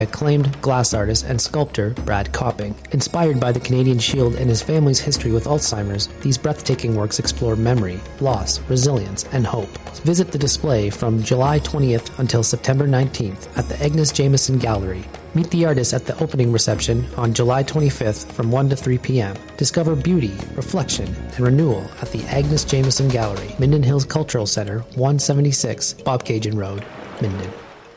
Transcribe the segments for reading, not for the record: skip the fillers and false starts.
acclaimed glass artist and sculptor Brad Copping. Inspired by the Canadian Shield and his family's history with Alzheimer's, these breathtaking works explore memory, loss, resilience, and hope. Visit the display from July 20th until September 19th at the Agnes Jameson Gallery. Meet the artist at the opening reception on July 25th from 1 to 3 p.m. Discover beauty, reflection, and renewal at the Agnes Jameson Gallery, Minden Hills Cultural Center, 176 Bobcaygeon Road, Minden.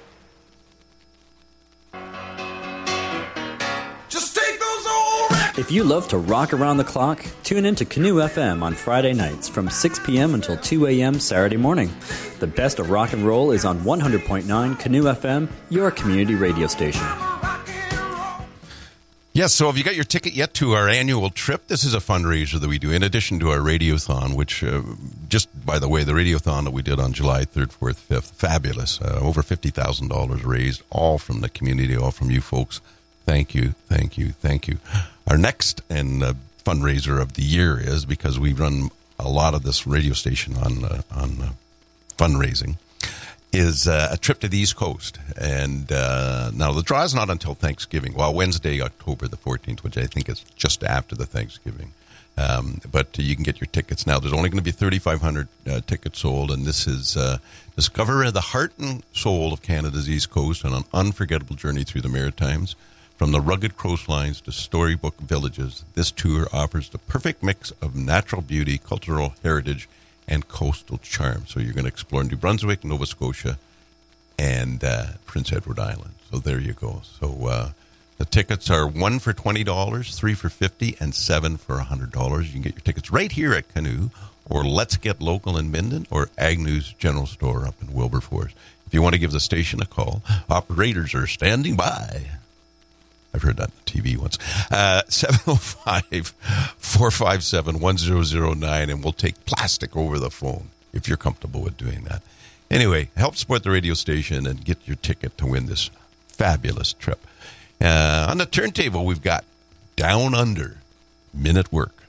If you love to rock around the clock, tune in to Canoe FM on Friday nights from 6 p.m. until 2 a.m. Saturday morning. The best of rock and roll is on 100.9 Canoe FM, your community radio station. Yes, so have you got your ticket yet to our annual trip? This is a fundraiser that we do in addition to our Radiothon, which, just by the way, the Radiothon that we did on July 3rd, 4th, 5th, fabulous. Over $50,000 raised, all from the community, all from you folks. Thank you, thank you, thank you. Our next and fundraiser of the year is, because we run a lot of this radio station on fundraising, is a trip to the East Coast. And now the draw is not until Thanksgiving. Well, Wednesday, October the 14th, which I think is just after the Thanksgiving. But you can get your tickets now. There's only going to be 3,500 tickets sold, and this is discover the heart and soul of Canada's East Coast on an unforgettable journey through the Maritimes. From the rugged coastlines to storybook villages, this tour offers the perfect mix of natural beauty, cultural heritage, and coastal charm. So you're going to explore New Brunswick, Nova Scotia, and Prince Edward Island. So there you go. So the tickets are 1 for $20, 3 for $50, and 7 for $100. You can get your tickets right here at Canoe, or Let's Get Local in Minden, or Agnew's General Store up in Wilberforce. If you want to give the station a call, operators are standing by. I've heard that on TV once. 705-457-1009, and we'll take plastic over the phone if you're comfortable with doing that. Anyway, help support the radio station and get your ticket to win this fabulous trip. On the turntable, we've got Down Under, Men at Work.